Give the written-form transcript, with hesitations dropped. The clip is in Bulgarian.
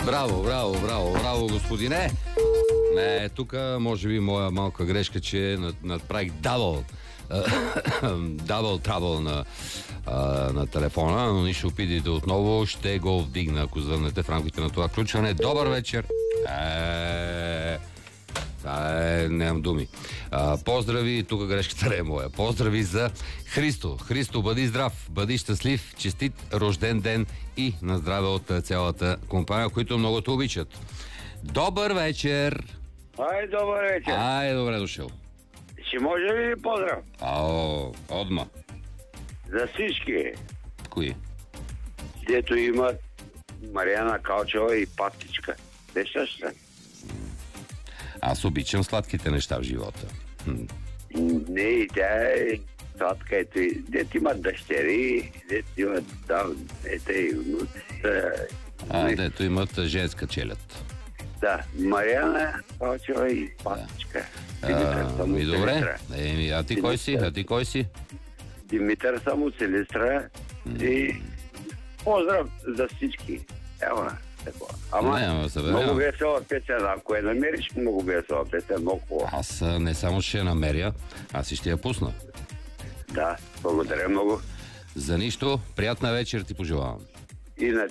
Браво, браво, браво, браво, господине. Тук може би моя малка грешка, че направих дабъл трабъл на телефона, но нищо, опитайте отново, ще го вдигна, ако звъннете в рамките на това включване. Добър вечер! Нямам думи. Поздрави, тук грешката не е моя. Поздрави за Христо. Христо, бъди здрав, бъди щастлив, честит рожден ден и на здраве от цялата компания, които много те обичат. Добър вечер! Добър вечер! Добре дошъл. Ще може ли поздрав? Одма. За всички. Кои? Дето имат Мариана Калчева и Патичка. Сещаш се? Аз обичам сладките неща в живота. Не, и тя е сладка. Дето имат дъщери, дето имат дето имат женска челят. Да, Мариана Калчева и Патичка. Добре. А ти кой си? Димитър съм от Силистра и поздрав за всички. Много весела песен. Ако я намериш, много весела песен, много хубава. Аз не само ще я намеря, аз и ще я пусна. Да, благодаря много. За нищо, приятна вечер ти пожелавам. И на